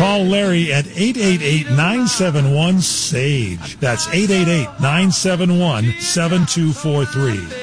Call Larry at 888-971-SAGE. That's 888-971-7243.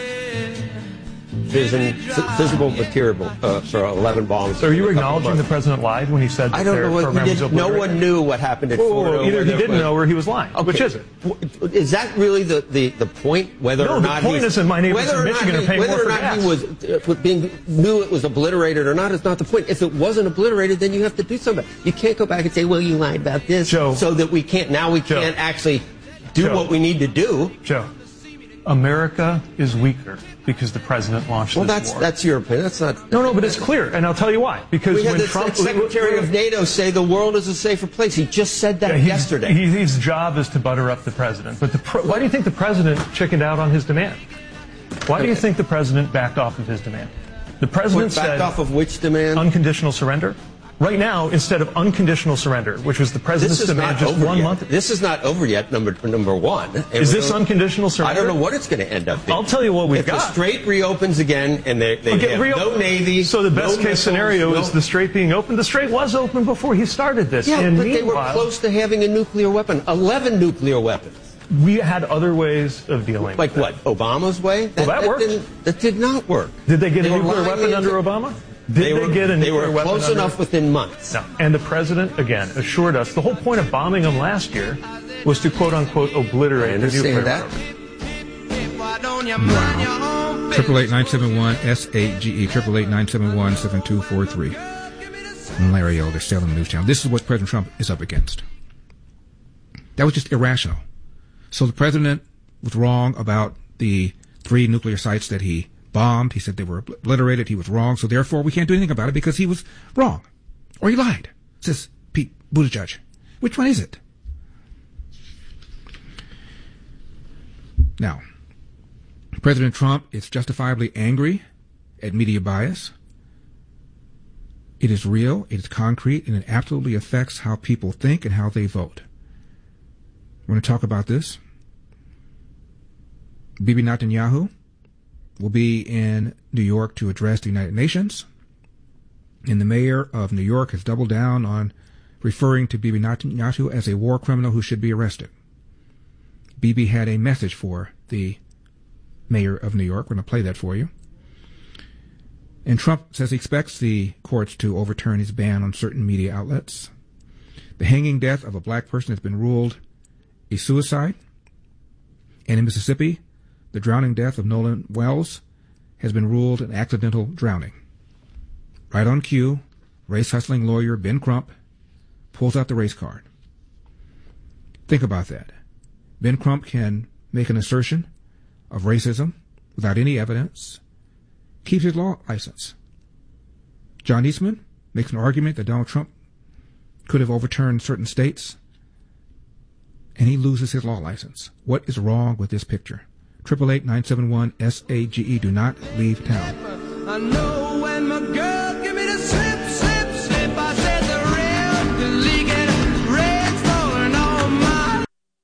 Visible material for 11 bombs. So are you acknowledging the president lied when he said that their program was obliterated? No one knew what happened at Fordo. Either he didn't know or he was lying. Okay. Which is it? Is that really the point? Whether or not the point isn't my neighbors in Michigan are paying more for gas. Whether or not he knew it was obliterated or not is not the point. If it wasn't obliterated, then you have to do something. You can't go back and say, well, you lied about this, Joe, so that we can't actually do what we need to do. Joe, America is weaker because the president launched this war. Well, that's your opinion. That's not... No, but it's clear, and I'll tell you why. Because we had when the Trump... Secretary of NATO say the world is a safer place. He just said that yesterday. His job is to butter up the president. But why do you think the president chickened out on his demand? Why do you think the president backed off of his demand? The president said... Backed off of which demand? Unconditional surrender. Right now, instead of unconditional surrender, which was the president's demand just 1 month. This is not over yet, number one. Is this unconditional surrender? I don't know what it's going to end up being. I'll tell you what we've got. If the Strait reopens again and they have no Navy... So the best case scenario is the Strait being open. The Strait was open before he started this. Yeah, but they were close to having a nuclear weapon. 11 nuclear weapons. We had other ways of dealing with it. Like what? Obama's way? That worked. That did not work. Did they get a nuclear weapon under Obama? They were close enough within months. No. And the president, again, assured us the whole point of bombing them last year was to, quote-unquote, obliterate the nuclear program. 888-971-SAGE, 888-971-7243. And Larry Elder, Salem News Channel. This is what President Trump is up against. That was just irrational. So the president was wrong about the 3 nuclear sites that he bombed. He said they were obliterated. He was wrong. So therefore, we can't do anything about it because he was wrong. Or he lied, says Pete Buttigieg. Which one is it? Now, President Trump is justifiably angry at media bias. It is real, it is concrete, and it absolutely affects how people think and how they vote. We're going to talk about this. Bibi Netanyahu will be in New York to address the United Nations. And the mayor of New York has doubled down on referring to Bibi Netanyahu as a war criminal who should be arrested. Bibi had a message for the mayor of New York. We're going to play that for you. And Trump says he expects the courts to overturn his ban on certain media outlets. The hanging death of a black person has been ruled a suicide. And in Mississippi, the drowning death of Nolan Wells has been ruled an accidental drowning. Right on cue, race-hustling lawyer Ben Crump pulls out the race card. Think about that. Ben Crump can make an assertion of racism without any evidence, keeps his law license. John Eastman makes an argument that Donald Trump could have overturned certain states, and he loses his law license. What is wrong with this picture? 888-971-SAGE. Do not leave town. I know when my girl give me the slip, slip, slip. I said the real leaking, red's falling on my...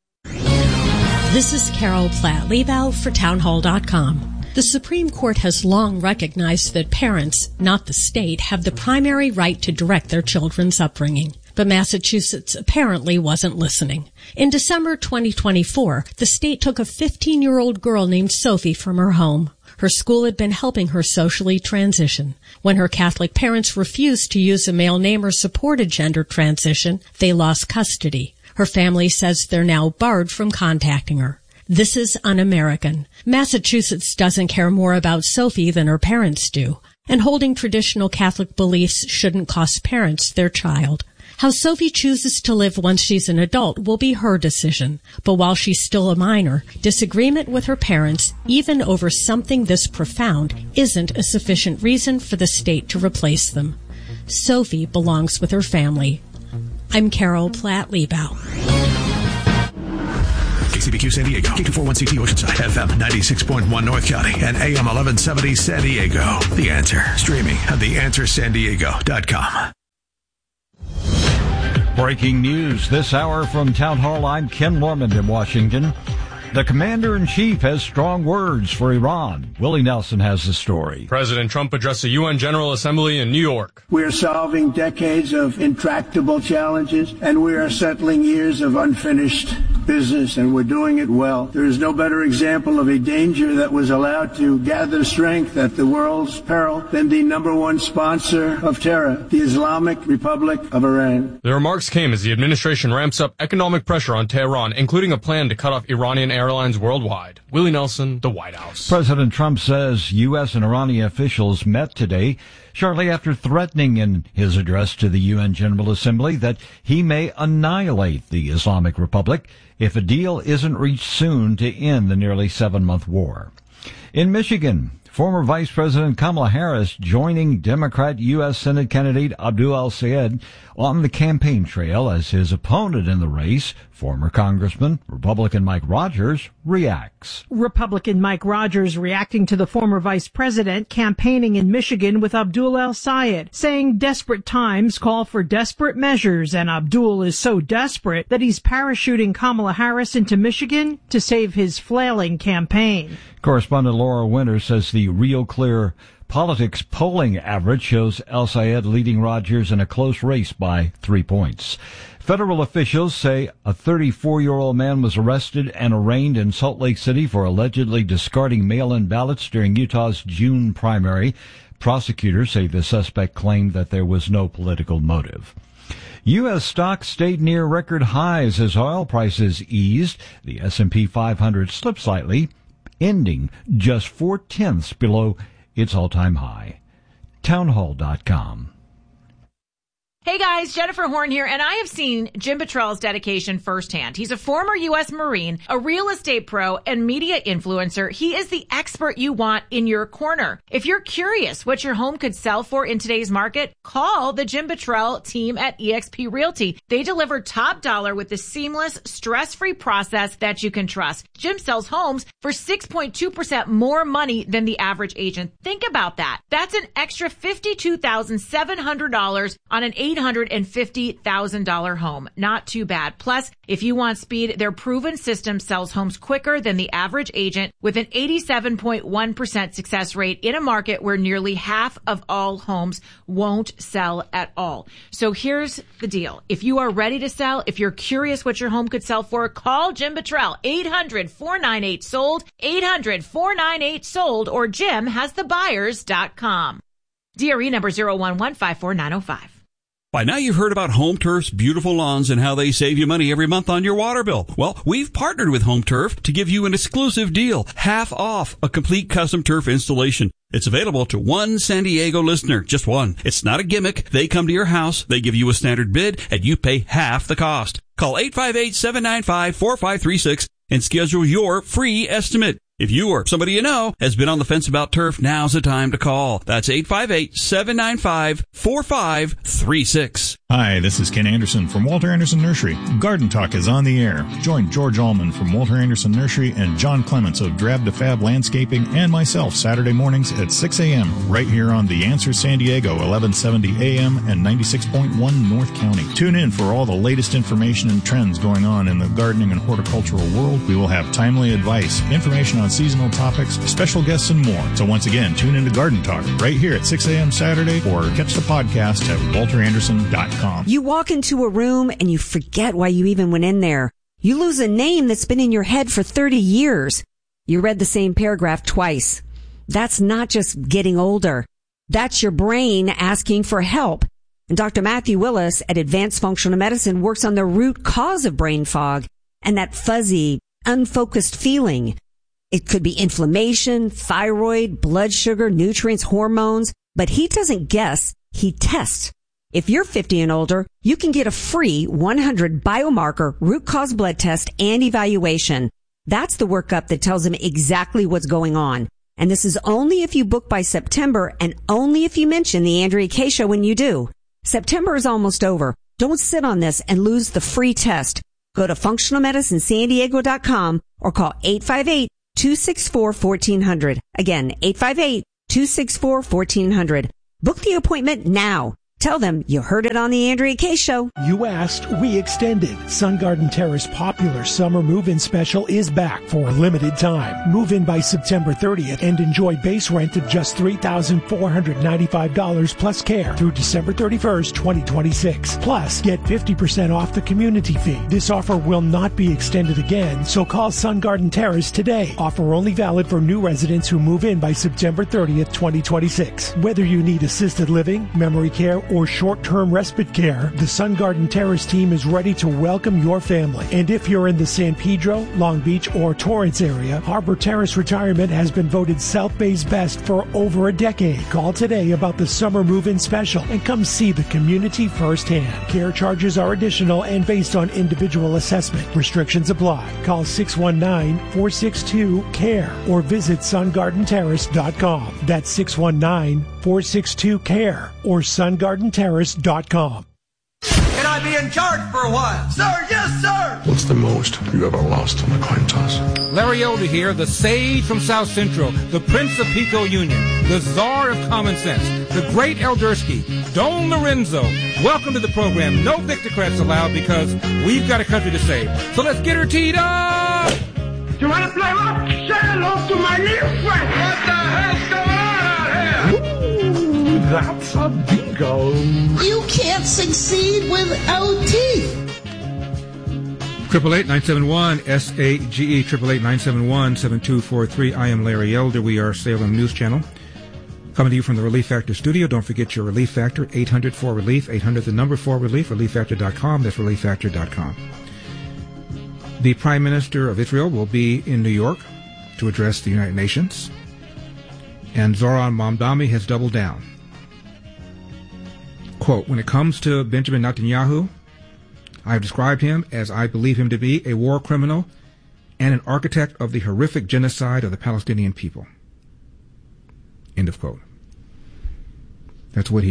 This is Carol Platt-Liebau for Townhall.com. The Supreme Court has long recognized that parents, not the state, have the primary right to direct their children's upbringing. But Massachusetts apparently wasn't listening. In December 2024, the state took a 15-year-old girl named Sophie from her home. Her school had been helping her socially transition. When her Catholic parents refused to use a male name or support a gender transition, they lost custody. Her family says they're now barred from contacting her. This is un-American. Massachusetts doesn't care more about Sophie than her parents do. And holding traditional Catholic beliefs shouldn't cost parents their child. How Sophie chooses to live once she's an adult will be her decision. But while she's still a minor, disagreement with her parents, even over something this profound, isn't a sufficient reason for the state to replace them. Sophie belongs with her family. I'm Carol Platt-Liebau. KCBQ San Diego, K241CT Oceanside, FM 96.1 North County, and AM 1170 San Diego. The Answer, streaming at theanswersandiego.com. Breaking news this hour from Town Hall. I'm Ken Lorman in Washington. The commander-in-chief has strong words for Iran. Willie Nelson has the story. President Trump addressed the UN General Assembly in New York. We are solving decades of intractable challenges, and we are settling years of unfinished business, and we're doing it well. There is no better example of a danger that was allowed to gather strength at the world's peril than the number one sponsor of terror, the Islamic Republic of Iran. The remarks came as the administration ramps up economic pressure on Tehran, including a plan to cut off Iranian airlines worldwide. Willie Nelson, the White House. President Trump says U.S. and Iranian officials met today shortly after threatening in his address to the UN General Assembly that he may annihilate the Islamic Republic if a deal isn't reached soon to end the nearly 7-month war. In Michigan, former Vice President Kamala Harris joining Democrat U.S. Senate candidate Abdul El-Sayed on the campaign trail as his opponent in the race, former Congressman Republican Mike Rogers, reacts. Republican Mike Rogers reacting to the former vice president campaigning in Michigan with Abdul El-Sayed, saying desperate times call for desperate measures, and Abdul is so desperate that he's parachuting Kamala Harris into Michigan to save his flailing campaign. Correspondent Laura Winter says the Real Clear Politics polling average shows El-Sayed leading Rogers in a close race by 3 points. Federal officials say a 34-year-old man was arrested and arraigned in Salt Lake City for allegedly discarding mail-in ballots during Utah's June primary. Prosecutors say the suspect claimed that there was no political motive. U.S. stocks stayed near record highs as oil prices eased. The S&P 500 slipped slightly, ending just 0.4 below its all-time high. Townhall.com. Hey guys, Jennifer Horn here, and I have seen Jim Buttrell's dedication firsthand. He's a former U.S. Marine, a real estate pro, and media influencer. He is the expert you want in your corner. If you're curious what your home could sell for in today's market, call the Jim Buttrell team at eXp Realty. They deliver top dollar with the seamless, stress-free process that you can trust. Jim sells homes for 6.2% more money than the average agent. Think about that. That's an extra $52,700 on an $850,000 home. Not too bad. Plus, if you want speed, their proven system sells homes quicker than the average agent with an 87.1% success rate in a market where nearly half of all homes won't sell at all. So here's the deal. If you are ready to sell, if you're curious what your home could sell for, call Jim Buttrell, 800-498-SOLD, 800-498-SOLD, or JimHasTheBuyers.com. DRE number 0115495. By now you've heard about Home Turf's beautiful lawns and how they save you money every month on your water bill. Well, we've partnered with Home Turf to give you an exclusive deal, half off a complete custom turf installation. It's available to one San Diego listener, just one. It's not a gimmick. They come to your house, they give you a standard bid, and you pay half the cost. Call 858-795-4536 and schedule your free estimate. If you or somebody you know has been on the fence about turf, now's the time to call. That's 858-795-4536. Hi, this is Ken Anderson from Walter Anderson Nursery. Garden Talk is on the air. Join George Allman from Walter Anderson Nursery and John Clements of Drab to Fab Landscaping and myself Saturday mornings at 6 a.m. right here on The Answer San Diego, 1170 a.m. and 96.1 North County. Tune in for all the latest information and trends going on in the gardening and horticultural world. We will have timely advice, information on seasonal topics, special guests, and more. So once again, tune into Garden Talk right here at 6 a.m. Saturday or catch the podcast at walteranderson.com. You walk into a room and you forget why you even went in there. You lose a name that's been in your head for 30 years. You read the same paragraph twice. That's not just getting older. That's your brain asking for help. And Dr. Matthew Willis at Advanced Functional Medicine works on the root cause of brain fog and that fuzzy, unfocused feeling. It could be inflammation, thyroid, blood sugar, nutrients, hormones, but he doesn't guess, he tests. If you're 50 and older, you can get a free 100 biomarker root cause blood test and evaluation. That's the workup that tells him exactly what's going on. And this is only if you book by September and only if you mention the Andrea Kaye Show when you do. September is almost over. Don't sit on this and lose the free test. Go to functionalmedicinesandiego.com or call 858-264-1400. Again, 858-264-1400. Book the appointment now. Tell them you heard it on the Andrea Kaye Show. You asked, we extended. Sun Garden Terrace popular summer move-in special is back for a limited time. Move in by September 30th and enjoy base rent of just $3,495 plus care through December 31st, 2026. Plus, get 50% off the community fee. This offer will not be extended again, so call Sun Garden Terrace today. Offer only valid for new residents who move in by September 30th, 2026. Whether you need assisted living, memory care, or short-term respite care, the Sun Garden Terrace team is ready to welcome your family. And if you're in the San Pedro, Long Beach, or Torrance area, Harbor Terrace Retirement has been voted South Bay's best for over a decade. Call today about the summer move-in special and come see the community firsthand. Care charges are additional and based on individual assessment. Restrictions apply. Call 619-462-CARE or visit sungardenterrace.com. That's 619-462-CARE or sungardenterrace.com. Can I be in charge for a while? Sir, yes, sir! What's the most you ever lost on a coin toss? Larry Elder here, the sage from South Central, the Prince of Pico Union, the czar of common sense, the great Eldersky, Don Lorenzo. Welcome to the program. No Victocrats allowed because we've got a country to save. So let's get her teed up! You want to play rough? Say hello to my little friend! What the hell's going on out here? Ooh, that's a bingo. You can't succeed without teeth. 888-971-SAGE, 888-971-7243. I am Larry Elder. We are Salem News Channel. Coming to you from the Relief Factor studio. Don't forget your Relief Factor, 800-4RELIEF, 800 the number 4RELIEF, relieffactor.com. That's relieffactor.com. The Prime Minister of Israel will be in New York to address the United Nations. And Zoran Mamdani has doubled down. Quote, when it comes to Benjamin Netanyahu, I have described him as I believe him to be a war criminal and an architect of the horrific genocide of the Palestinian people. End of quote. That's what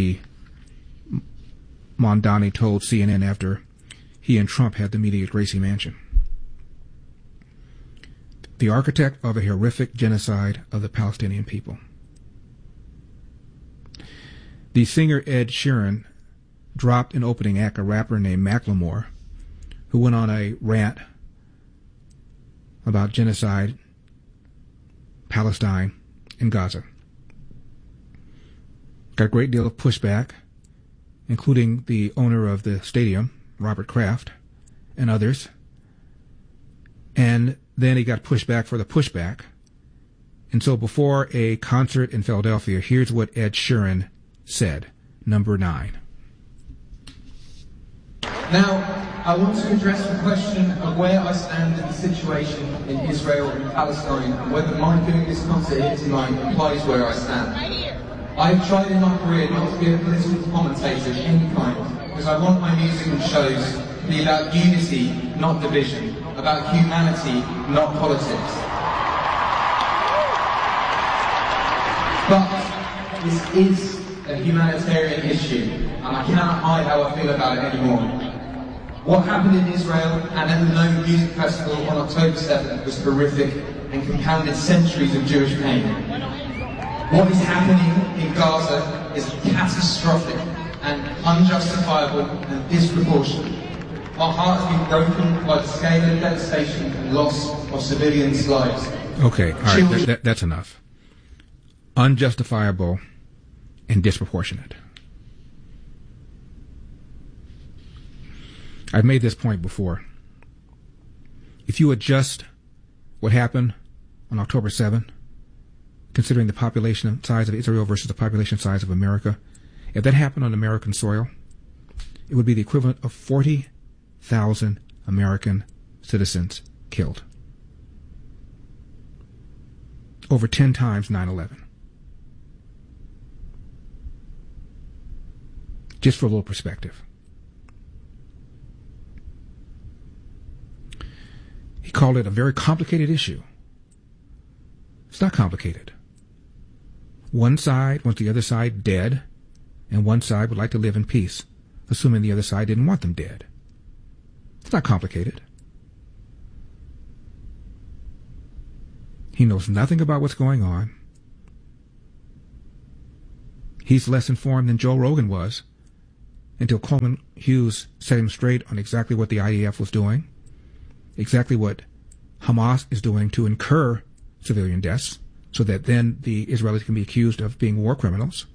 Mamdani told CNN after he and Trump had the meeting at Gracie Mansion. The architect of a horrific genocide of the Palestinian people. The singer Ed Sheeran dropped an opening act, a rapper named Macklemore, who went on a rant about genocide, Palestine, and Gaza. Got a great deal of pushback, including the owner of the stadium, Robert Kraft, and others. And then he got pushed back for the pushback. And so before a concert in Philadelphia, here's what Ed Sheeran said, number 9. Now, I want to address the question of where I stand in the situation in Israel and Palestine and whether my doing this concert here tonight implies where I stand. I've tried in my career not to be a political commentator of any kind because I want my music and shows to be about unity, not division, about humanity, not politics. But this is a humanitarian issue, and I cannot hide how I feel about it anymore. What happened in Israel and at the Nome Music Festival on October 7th was horrific and compounded centuries of Jewish pain. What is happening in Gaza is catastrophic and unjustifiable and disproportionate. Our hearts have been broken by the scale of devastation and loss of civilians' lives. Okay, all right, that's enough. Unjustifiable and disproportionate. I've made this point before. If you adjust what happened on October 7th, considering the population size of Israel versus the population size of America, if that happened on American soil, it would be the equivalent of 40,000 American citizens killed. Over 10 times 9/11. Just for a little perspective. He called it a very complicated issue. It's not complicated. One side wants the other side dead, and one side would like to live in peace, assuming the other side didn't want them dead. It's not complicated. He knows nothing about what's going on. He's less informed than Joe Rogan was until Coleman Hughes set him straight on exactly what the IDF was doing, exactly what Hamas is doing to incur civilian deaths, so that then the Israelis can be accused of being war criminals.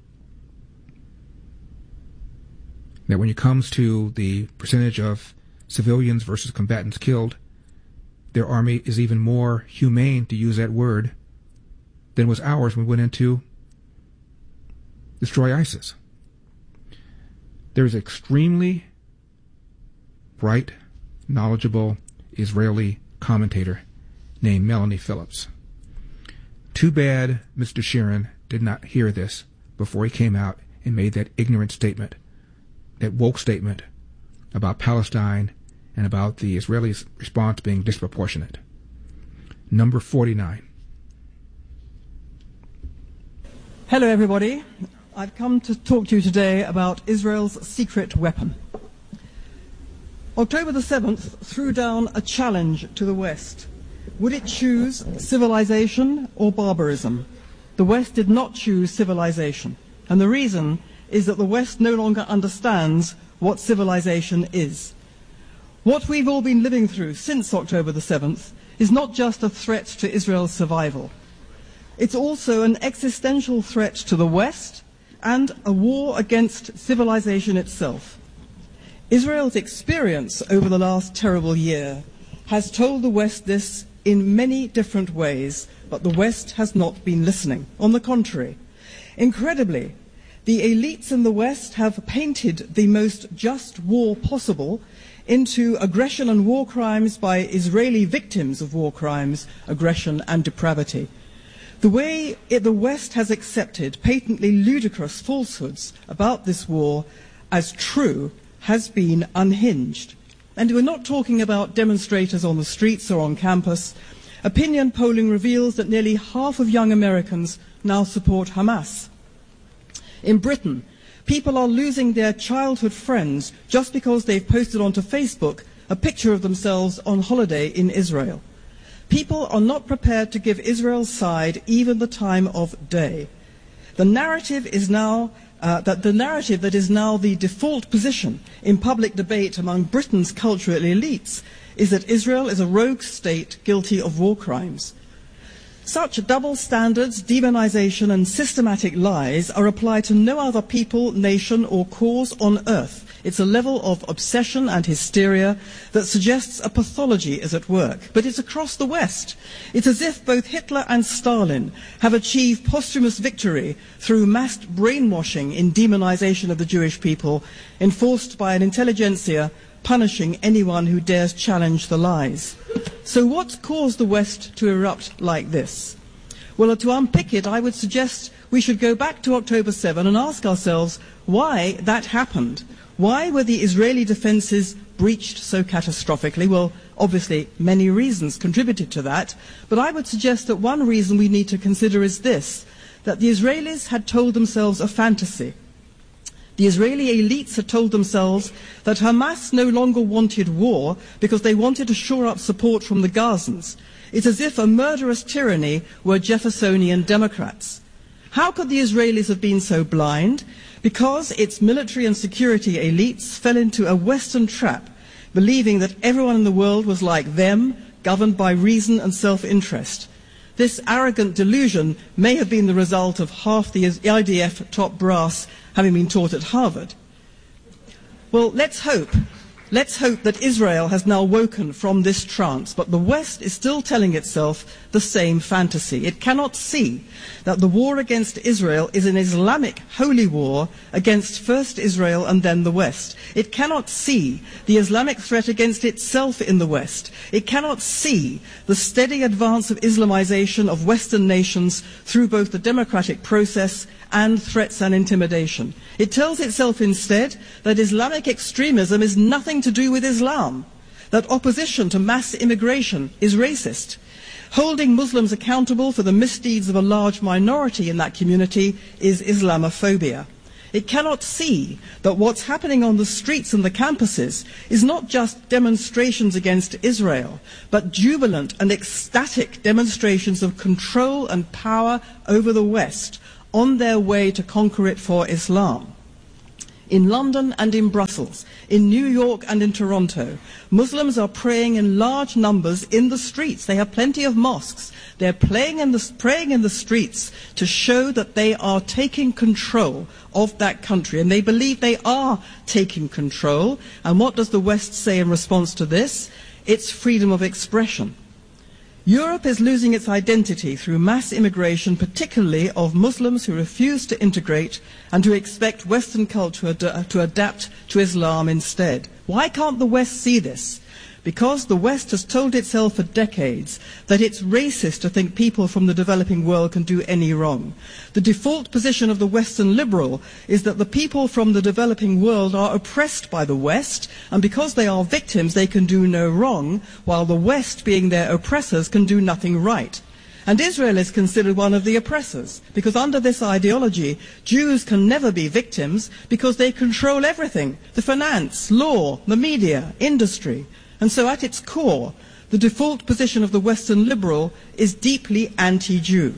That when it comes to the percentage of civilians versus combatants killed, their army is even more humane, to use that word, than was ours when we went in to destroy ISIS. There's an extremely bright, knowledgeable Israeli commentator named Melanie Phillips. Too bad Mr. Sheeran did not hear this before he came out and made that ignorant statement, that woke statement about Palestine and about the Israelis' response being disproportionate. Number 49. Hello, everybody. I've come to talk to you today about Israel's secret weapon. October the 7th threw down a challenge to the West. Would it choose civilization or barbarism? The West did not choose civilization. And the reason is that the West no longer understands what civilization is. What we've all been living through since October the 7th is not just a threat to Israel's survival. It's also an existential threat to the West and a war against civilization itself. Israel's experience over the last terrible year has told the West this in many different ways, but the West has not been listening. On the contrary, incredibly, the elites in the West have painted the most just war possible into aggression and war crimes by Israeli victims of war crimes, aggression and depravity. The way the West has accepted patently ludicrous falsehoods about this war as true has been unhinged. And we're not talking about demonstrators on the streets or on campus. Opinion polling reveals that nearly half of young Americans now support Hamas. In Britain, people are losing their childhood friends just because they've posted onto Facebook a picture of themselves on holiday in Israel. People are not prepared to give Israel's side even the time of day. The narrative is now that is now the default position in public debate among Britain's cultural elites is that Israel is a rogue state guilty of war crimes. Such double standards, demonization and systematic lies are applied to no other people, nation or cause on earth. It's a level of obsession and hysteria that suggests a pathology is at work. But it's across the West. It's as if both Hitler and Stalin have achieved posthumous victory through massed brainwashing in demonization of the Jewish people, enforced by an intelligentsia punishing anyone who dares challenge the lies. So what's caused the West to erupt like this? Well, to unpick it, I would suggest we should go back to October 7 and ask ourselves why that happened. Why were the Israeli defenses breached so catastrophically? Well, obviously, many reasons contributed to that, but I would suggest that one reason we need to consider is this, that the Israelis had told themselves a fantasy. The Israeli elites had told themselves that Hamas no longer wanted war because they wanted to shore up support from the Gazans. It's as if a murderous tyranny were Jeffersonian Democrats. How could the Israelis have been so blind? Because its military and security elites fell into a Western trap, believing that everyone in the world was like them, governed by reason and self-interest. This arrogant delusion may have been the result of half the IDF top brass having been taught at Harvard. Well, let's hope that Israel has now woken from this trance, but the West is still telling itself the same fantasy. It cannot see that the war against Israel is an Islamic holy war against first Israel and then the West. It cannot see the Islamic threat against itself in the West. It cannot see the steady advance of Islamization of Western nations through both the democratic process and threats and intimidation. It tells itself instead that Islamic extremism is nothing to do with Islam, that opposition to mass immigration is racist. Holding Muslims accountable for the misdeeds of a large minority in that community is Islamophobia. It cannot see that what's happening on the streets and the campuses is not just demonstrations against Israel, but jubilant and ecstatic demonstrations of control and power over the West on their way to conquer it for Islam. In London and in Brussels, in New York and in Toronto, Muslims are praying in large numbers in the streets. They have plenty of mosques. They're praying in the streets to show that they are taking control of that country. And they believe they are taking control. And what does the West say in response to this? It's freedom of expression. Europe is losing its identity through mass immigration, particularly of Muslims who refuse to integrate and who expect Western culture to adapt to Islam instead. Why can't the West see this? Because the West has told itself for decades that it's racist to think people from the developing world can do any wrong. The default position of the Western liberal is that the people from the developing world are oppressed by the West, and because they are victims, they can do no wrong, while the West, being their oppressors, can do nothing right. And Israel is considered one of the oppressors, because under this ideology, Jews can never be victims because they control everything: the finance, law, the media, industry. And so at its core, the default position of the Western liberal is deeply anti-Jew.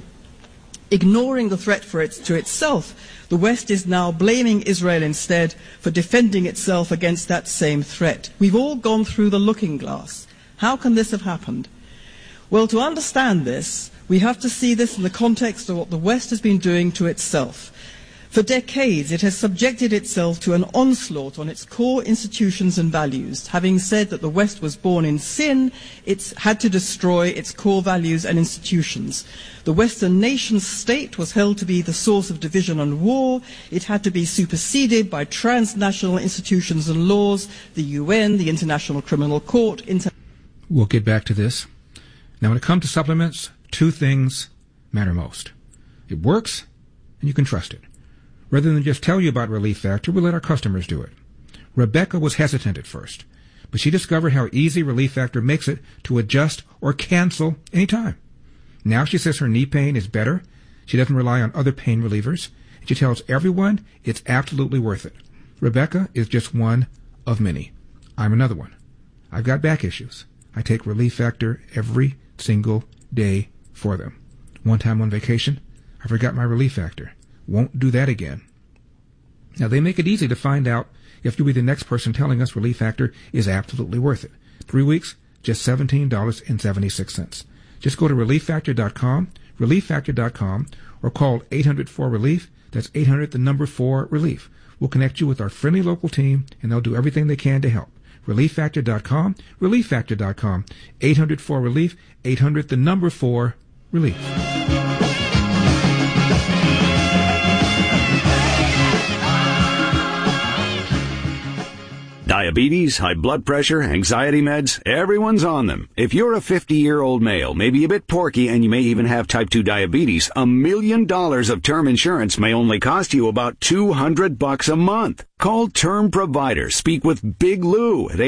Ignoring the threat to itself, the West is now blaming Israel instead for defending itself against that same threat. We've all gone through the looking glass. How can this have happened? Well, to understand this, we have to see this in the context of what the West has been doing to itself. For decades, it has subjected itself to an onslaught on its core institutions and values. Having said that the West was born in sin, it's had to destroy its core values and institutions. The Western nation state was held to be the source of division and war. It had to be superseded by transnational institutions and laws, the UN, the International Criminal Court. We'll get back to this. Now, when it comes to supplements, two things matter most. It works, and you can trust it. Rather than just tell you about Relief Factor, we let our customers do it. Rebecca was hesitant at first, but she discovered how easy Relief Factor makes it to adjust or cancel anytime. Now she says her knee pain is better. She doesn't rely on other pain relievers. And she tells everyone it's absolutely worth it. Rebecca is just one of many. I'm another one. I've got back issues. I take Relief Factor every single day for them. One time on vacation, I forgot my Relief Factor. Won't do that again. Now, they make it easy to find out if you'll be the next person telling us Relief Factor is absolutely worth it. 3 weeks, just $17.76. Just go to ReliefFactor.com, ReliefFactor.com, or call 800-4-RELIEF. That's 800-4-RELIEF. We'll connect you with our friendly local team, and they'll do everything they can to help. ReliefFactor.com, ReliefFactor.com, 800-4-RELIEF, 800-4-RELIEF. Diabetes, high blood pressure, anxiety meds, everyone's on them. If you're a 50-year-old male, maybe a bit porky, and you may even have type 2 diabetes, $1 million of term insurance may only cost you about $200 a month. Call Term Provider. Speak with Big Lou at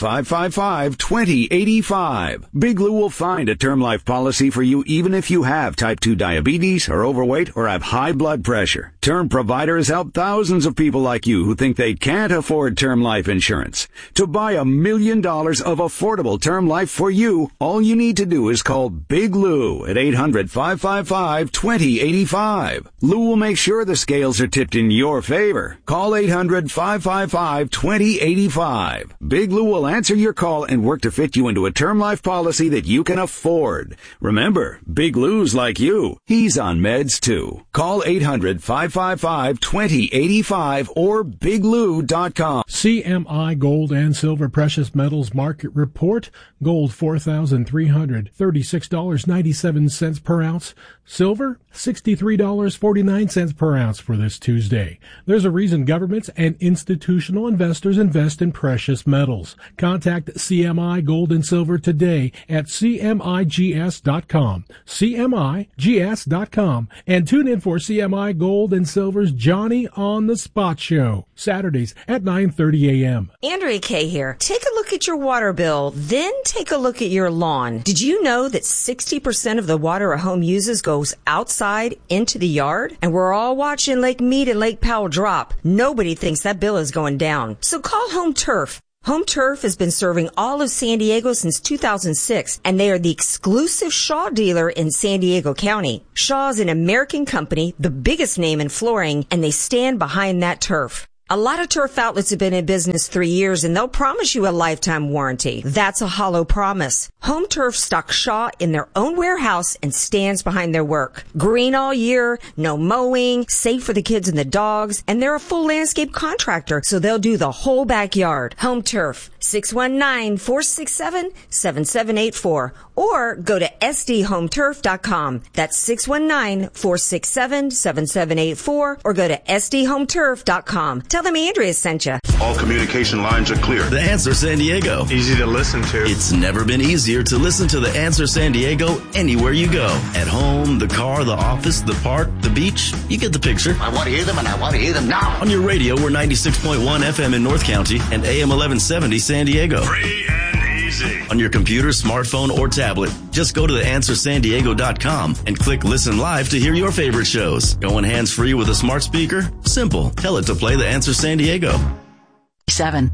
800-555-2085. Big Lou will find a term life policy for you even if you have type 2 diabetes, are overweight, or have high blood pressure. Term Provider has helped thousands of people like you who think they can't afford term life insurance. To buy $1 million of affordable term life for you, all you need to do is call Big Lou at 800-555-2085. Lou will make sure the scales are tipped in your favor. Call 800-555-2085. Big Lou will answer your call and work to fit you into a term life policy that you can afford. Remember, Big Lou's like you. He's on meds too. Call 800-555-2085 or biglou.com. CMI Gold and Silver Precious Metals Market Report. Gold $4,336.97 per ounce. Silver $63.49 per ounce for this Tuesday. There's a reason governments and institutional investors invest in precious metals. Contact CMI Gold and Silver today at CMIGS.com. CMIGS.com. And tune in for CMI Gold and Silver's Johnny on the Spot Show. Saturdays at 9:30 a.m. Andrea Kay here. Take a look at your water bill, then take a look at your lawn. Did you know that 60% of the water a home uses goes outside into the yard? And we're all watching Lake Mead and Lake Powell drop. Nobody thinks that bill is going down. So call Home Turf. Home Turf has been serving all of San Diego since 2006, and they are the exclusive Shaw dealer in San Diego County. Shaw is an American company, the biggest name in flooring, and they stand behind that turf. A lot of turf outlets have been in business 3 years and they'll promise you a lifetime warranty. That's a hollow promise. Home Turf stocks Shaw in their own warehouse and stands behind their work. Green all year, no mowing, safe for the kids and the dogs, and they're a full landscape contractor, so they'll do the whole backyard. Home Turf, 619-467-7784, or go to sdhometurf.com. That's 619-467-7784, or go to sdhometurf.com. Tell them Andrea sent you. All communication lines are clear. The Answer San Diego. Easy to listen to. It's never been easier to listen to The Answer San Diego anywhere you go. At home, the car, the office, the park, the beach. You get the picture. I want to hear them, and I want to hear them now. On your radio, we're 96.1 FM in North County and AM 1170 San Diego. Free and easy. On your computer, smartphone, or tablet, just go to theanswersandiego.com and click Listen Live to hear your favorite shows. Going hands-free with a smart speaker? Simple. Tell it to play The Answer San Diego. 7.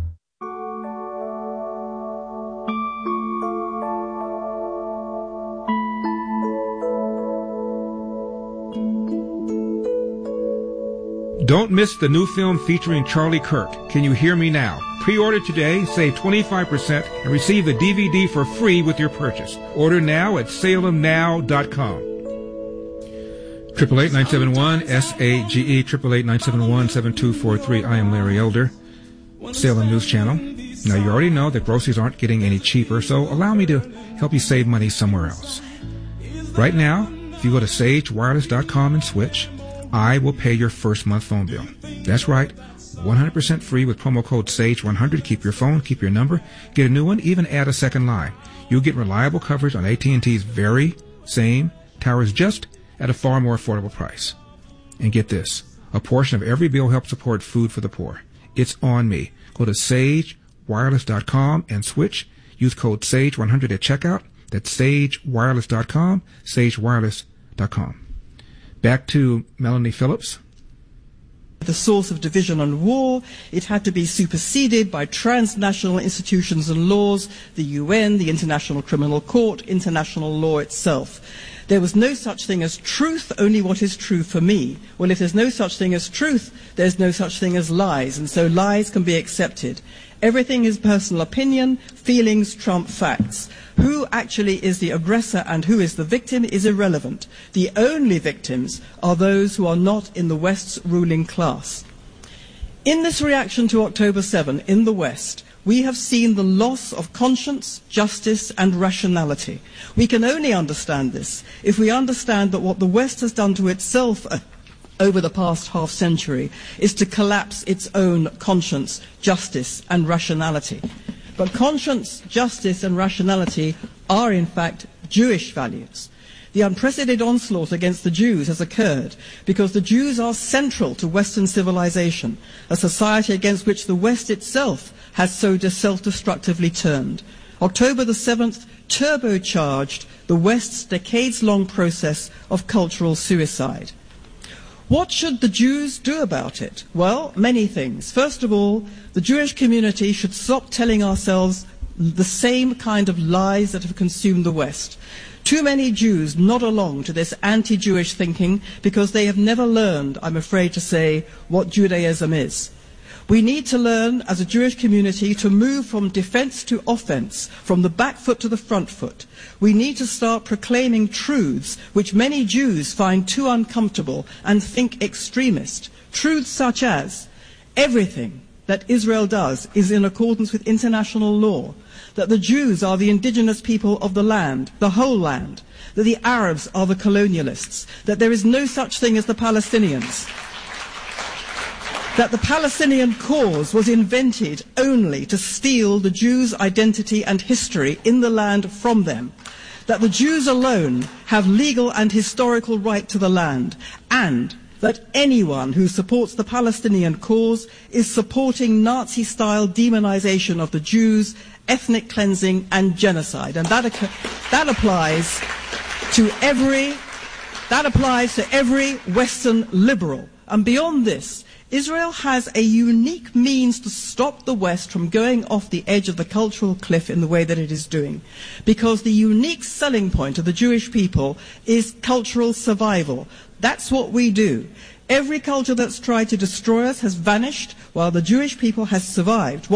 Don't miss the new film featuring Charlie Kirk, Can You Hear Me Now? Pre-order today, save 25%, and receive the DVD for free with your purchase. Order now at salemnow.com. 888-971-SAGE, 888-971-7243. I am Larry Elder, Salem News Channel. Now, you already know that groceries aren't getting any cheaper, so allow me to help you save money somewhere else. Right now, if you go to sagewireless.com and switch, I will pay your first month phone bill. That's right, 100% free with promo code SAGE100. Keep your phone, keep your number, get a new one, even add a second line. You'll get reliable coverage on AT&T's very same towers, just at a far more affordable price. And get this, a portion of every bill helps support food for the poor. It's on me. Go to sagewireless.com and switch. Use code SAGE100 at checkout. That's sagewireless.com, sagewireless.com. Back to Melanie Phillips. The source of division and war, it had to be superseded by transnational institutions and laws, the UN, the International Criminal Court, international law itself. There was no such thing as truth, only what is true for me. Well, if there's no such thing as truth, there's no such thing as lies, and so lies can be accepted. Everything is personal opinion, feelings trump facts. Who actually is the aggressor and who is the victim is irrelevant. The only victims are those who are not in the West's ruling class. In this reaction to October 7 in the West, we have seen the loss of conscience, justice, and rationality. We can only understand this if we understand that what the West has done to itself over the past half century is to collapse its own conscience, justice, and rationality. But conscience, justice, and rationality are, in fact, Jewish values. The unprecedented onslaught against the Jews has occurred because the Jews are central to Western civilization, a society against which the West itself has so self-destructively turned. October the 7th turbocharged the West's decades-long process of cultural suicide. What should the Jews do about it? Well, many things. First of all, the Jewish community should stop telling ourselves the same kind of lies that have consumed the West. Too many Jews nod along to this anti-Jewish thinking because they have never learned, I'm afraid to say, what Judaism is. We need to learn as a Jewish community to move from defense to offense, from the back foot to the front foot. We need to start proclaiming truths which many Jews find too uncomfortable and think extremist. Truths such as everything that Israel does is in accordance with international law, that the Jews are the indigenous people of the land, the whole land, that the Arabs are the colonialists, that there is no such thing as the Palestinians, that the Palestinian cause was invented only to steal the Jews' identity and history in the land from them, that the Jews alone have legal and historical right to the land, and that anyone who supports the Palestinian cause is supporting Nazi-style demonization of the Jews, ethnic cleansing, and genocide. And that applies to every Western liberal. And beyond this, Israel has a unique means to stop the West from going off the edge of the cultural cliff in the way that it is doing. Because the unique selling point of the Jewish people is cultural survival. That's what we do. Every culture that's tried to destroy us has vanished, while the Jewish people has survived.